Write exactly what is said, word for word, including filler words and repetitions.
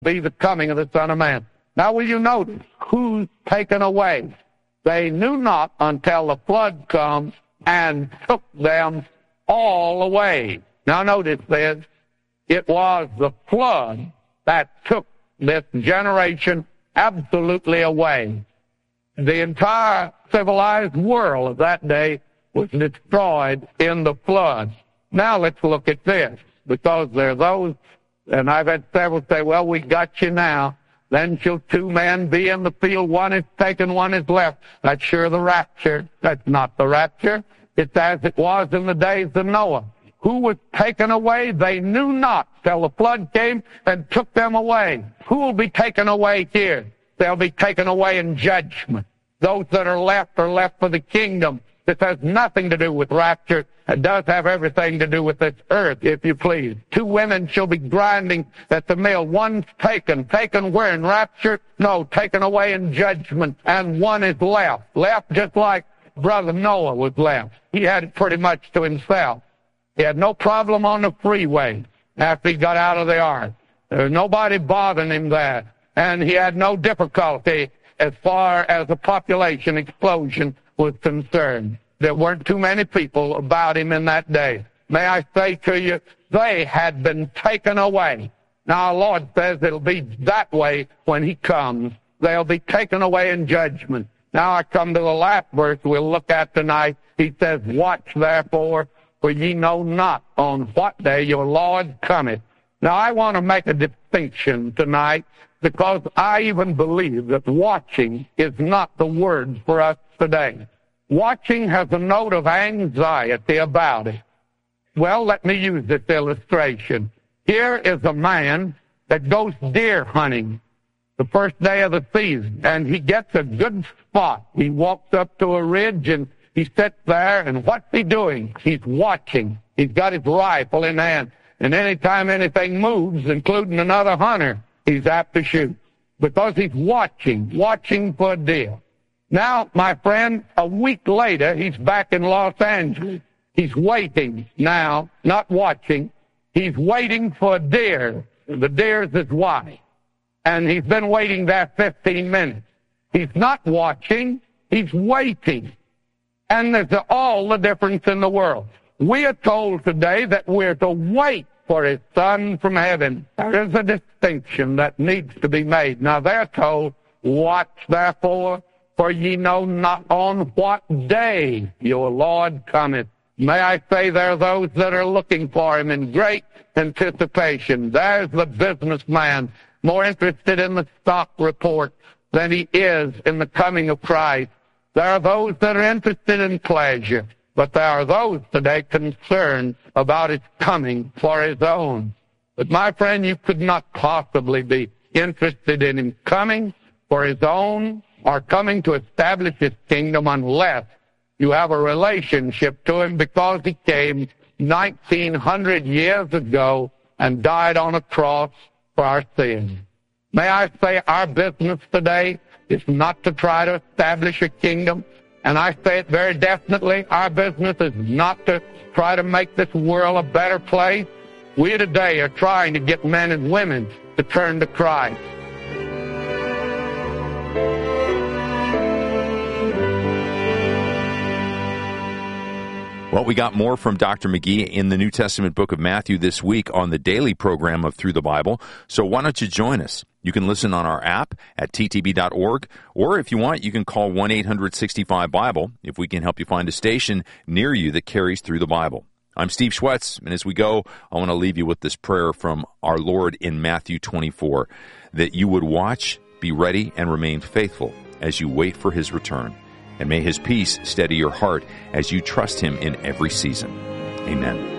be the coming of the Son of Man. Now will you notice who's taken away? They knew not until the flood comes and took them all away. Now notice this. It was the flood that took this generation absolutely away. The entire civilized world of that day was destroyed in the flood. Now let's look at this, because there are those, and I've had several say, well, we got you now. Then shall two men be in the field, one is taken, one is left. That's sure the rapture. That's not the rapture. It's as it was in the days of Noah. Who was taken away? They knew not till the flood came and took them away. Who will be taken away here? They'll be taken away in judgment. Those that are left are left for the kingdom. This has nothing to do with rapture. It does have everything to do with this earth, if you please. Two women shall be grinding at the mill. One's taken. Taken where? In rapture? No, taken away in judgment. And one is left. Left just like Brother Noah was left. He had it pretty much to himself. He had no problem on the freeway after he got out of the ark. There was nobody bothering him there. And he had no difficulty as far as the population explosion was concerned. There weren't too many people about him in that day. May I say to you, they had been taken away. Now, our Lord says it'll be that way when he comes. They'll be taken away in judgment. Now I come to the last verse we'll look at tonight. He says, watch therefore, for ye know not on what day your Lord cometh. Now I want to make a distinction tonight, because I even believe that watching is not the word for us today. Watching has a note of anxiety about it. Well, let me use this illustration. Here is a man that goes deer hunting the first day of the season, and he gets a good spot. He walks up to a ridge, and he sits there, and what's he doing? He's watching. He's got his rifle in hand, and anytime anything moves, including another hunter, he's apt to shoot, because he's watching, watching for a deer. Now, my friend, a week later, he's back in Los Angeles. He's waiting now, not watching. He's waiting for a deer. The deer's his wife. And he's been waiting there fifteen minutes. He's not watching. He's waiting. And there's all the difference in the world. We are told today that we're to wait for his Son from heaven. There is a distinction that needs to be made. Now, they're told, watch therefore, for ye know not on what day your Lord cometh. May I say there are those that are looking for him in great anticipation. There's the businessman, more interested in the stock report than he is in the coming of Christ. There are those that are interested in pleasure, but there are those today concerned about his coming for his own. But my friend, you could not possibly be interested in him coming for his own or coming to establish his kingdom unless you have a relationship to him, because he came nineteen hundred years ago and died on a cross for our sins. May I say our business today is not to try to establish a kingdom, and I say it very definitely, our business is not to try to make this world a better place. We today are trying to get men and women to turn to Christ. Well, we got more from Doctor McGee in the New Testament book of Matthew this week on the daily program of Through the Bible. So why don't you join us? You can listen on our app at t t b dot org, or if you want, you can call one eight hundred sixty-five Bible if we can help you find a station near you that carries Through the Bible. I'm Steve Schwetz, and as we go, I want to leave you with this prayer from our Lord in Matthew twenty-four, that you would watch, be ready, and remain faithful as you wait for his return. And may his peace steady your heart as you trust him in every season. Amen.